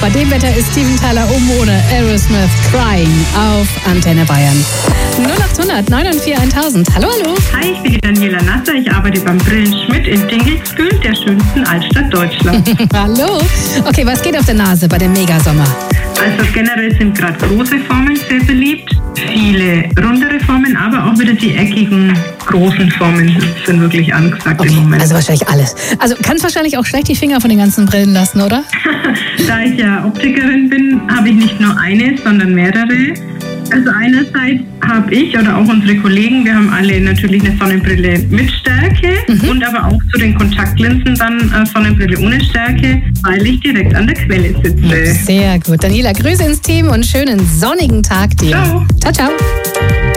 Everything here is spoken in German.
Bei dem Wetter ist Steven Tyler ohne Aerosmith Crying auf Antenne Bayern. 0800 994 1000. Hallo, hallo. Hi, ich bin die Daniela Nasser. Ich arbeite beim Brillen Schmidt in Dinkelsbühl, der schönsten Altstadt Deutschlands. Hallo. Okay, was geht auf der Nase bei dem Megasommer? Also generell sind gerade große Formen sehr beliebt. Viele rundere Formen, aber auch wieder die eckigen, großen Formen sind wirklich angesagt im Moment. Also wahrscheinlich alles. Also kannst wahrscheinlich auch schlecht die Finger von den ganzen Brillen lassen, oder? Da ich ja Optikerin bin, habe ich nicht nur eine, sondern mehrere. Also einerseits habe ich oder auch unsere Kollegen, wir haben alle natürlich eine Sonnenbrille mit Stärke und aber auch zu den Kontaktlinsen dann Sonnenbrille ohne Stärke, weil ich direkt an der Quelle sitze. Sehr gut. Daniela, Grüße ins Team und schönen sonnigen Tag dir. Ciao. Ciao, ciao.